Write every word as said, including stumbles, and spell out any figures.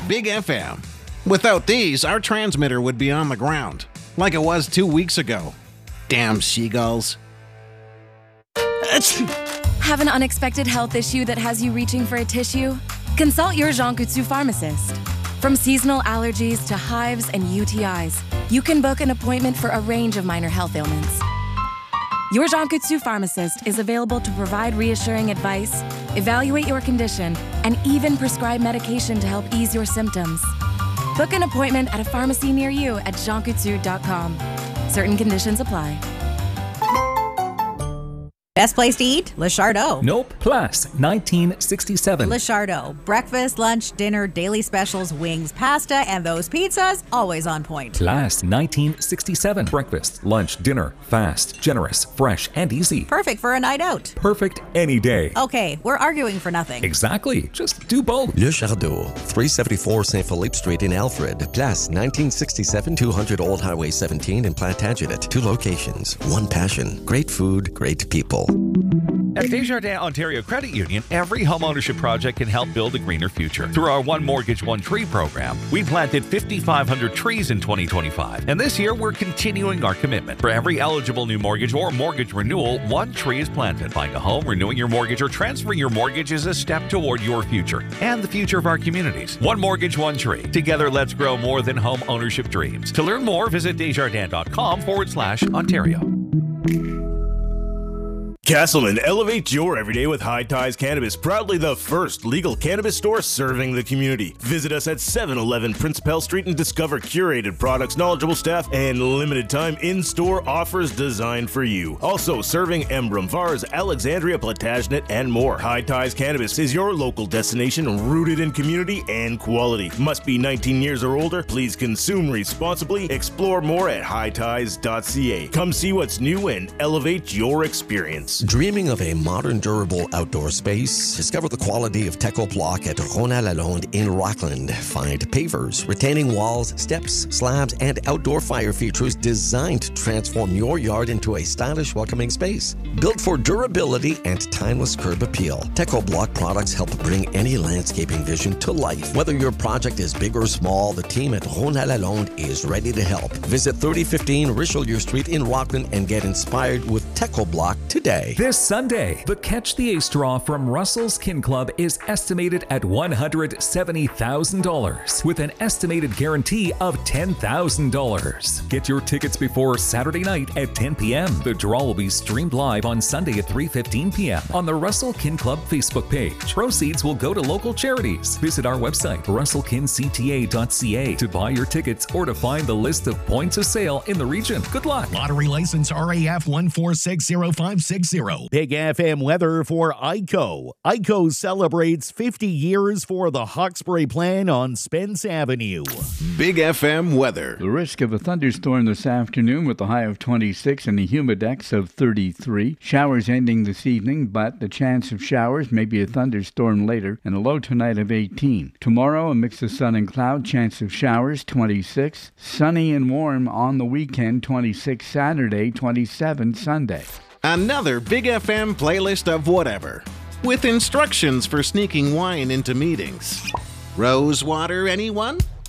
Big F M. Without these, our transmitter would be on the ground, like it was two weeks ago. Damn seagulls. Have an unexpected health issue that has you reaching for a tissue? Consult your Jean Coutu pharmacist. From seasonal allergies to hives and U T Is, you can book an appointment for a range of minor health ailments. Your Jean Coutu pharmacist is available to provide reassuring advice, evaluate your condition, and even prescribe medication to help ease your symptoms. Book an appointment at a pharmacy near you at jean coutu dot com. Certain conditions apply. Best place to eat? Le Chardot. Nope. Place nineteen sixty-seven. Le Chardot. Breakfast, lunch, dinner, daily specials, wings, pasta, and those pizzas, always on point. Place nineteen sixty-seven. Breakfast, lunch, dinner, fast, generous, fresh, and easy. Perfect for a night out. Perfect any day. Okay, we're arguing for nothing. Exactly. Just do both. Le Chardot, three seventy-four Saint Philippe Street in Alfred. Place nineteen sixty-seven, two hundred Old Highway seventeen in Plantagenet. Two locations, one passion. Great food, great people. At Desjardins Ontario Credit Union, every homeownership project can help build a greener future. Through our One Mortgage, One Tree program, we planted five thousand five hundred trees in twenty twenty-five. And this year, we're continuing our commitment. For every eligible new mortgage or mortgage renewal, one tree is planted. Buying a home, renewing your mortgage, or transferring your mortgage is a step toward your future and the future of our communities. One Mortgage, One Tree. Together, let's grow more than home ownership dreams. To learn more, visit desjardins.com forward slash Ontario. Castleman, elevate your everyday with High Ties Cannabis, proudly the first legal cannabis store serving the community. Visit us at seven eleven Prince Pell Street and discover curated products, knowledgeable staff, and limited time in-store offers designed for you. Also serving Emblem, Vars, Alexandria, Plantagenet, and more. High Ties Cannabis is your local destination rooted in community and quality. Must be nineteen years or older. Please consume responsibly. Explore more at high ties dot c a. Come see what's new and elevate your experience. Dreaming of a modern, durable outdoor space? Discover the quality of Teco Block at Rona-Lalonde in Rockland. Find pavers, retaining walls, steps, slabs, and outdoor fire features designed to transform your yard into a stylish, welcoming space. Built for durability and timeless curb appeal, Teco Block products help bring any landscaping vision to life. Whether your project is big or small, the team at Rona-Lalonde is ready to help. Visit thirty fifteen Richelieu Street in Rockland and get inspired with Teco Block today. This Sunday, the Catch the Ace draw from Russell's Kin Club is estimated at one hundred seventy thousand dollars with an estimated guarantee of ten thousand dollars. Get your tickets before Saturday night at ten p.m. The draw will be streamed live on Sunday at three fifteen p.m. on the Russell Kin Club Facebook page. Proceeds will go to local charities. Visit our website, russell kin c t a dot c a, to buy your tickets or to find the list of points of sale in the region. Good luck. Lottery license R A F one four six zero five six zero. Big F M weather for ICO. ICO celebrates fifty years for the Hawkesbury Plan on Spence Avenue. Big F M weather. The risk of a thunderstorm this afternoon with a high of twenty-six and a humidex of thirty-three. Showers ending this evening, but the chance of showers, maybe a thunderstorm later, and a low tonight of eighteen. Tomorrow, a mix of sun and cloud, chance of showers, twenty-six. Sunny and warm on the weekend, twenty-six Saturday, twenty-seven Sunday. Another Big F M playlist of whatever, with instructions for sneaking wine into meetings. Rose water, anyone?